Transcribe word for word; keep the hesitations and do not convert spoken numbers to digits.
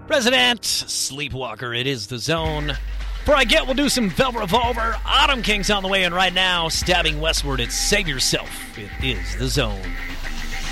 Resident Sleepwalker, it is the Zone. Before I get, we'll do some Velvet Revolver. Autumn King's on the way, and right now, stabbing westward, it's Save Yourself. It is the Zone.